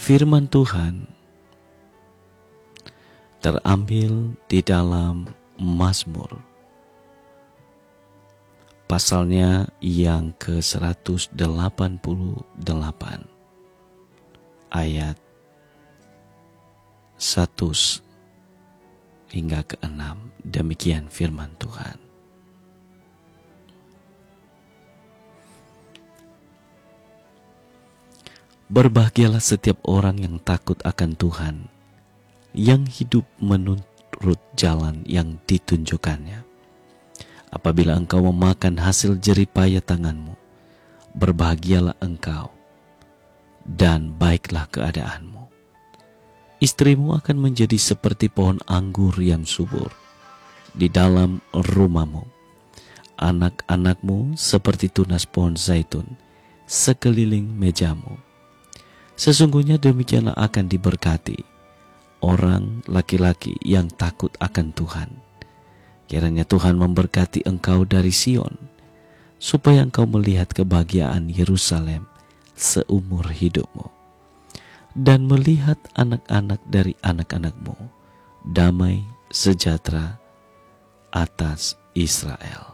Firman Tuhan terambil di dalam Mazmur pasalnya yang ke-188 ayat 1 hingga ke-6. Demikian firman Tuhan. Berbahagialah setiap orang yang takut akan Tuhan, yang hidup menurut jalan yang ditunjukkannya. Apabila engkau memakan hasil jerih payah tanganmu, berbahagialah engkau dan baiklah keadaanmu. Istrimu akan menjadi seperti pohon anggur yang subur di dalam rumahmu. Anak-anakmu seperti tunas pohon zaitun sekeliling mejamu. Sesungguhnya demikianlah akan diberkati orang laki-laki yang takut akan Tuhan. Kiranya Tuhan memberkati engkau dari Sion, supaya engkau melihat kebahagiaan Yerusalem seumur hidupmu, dan melihat anak-anak dari anak-anakmu, damai sejahtera atas Israel.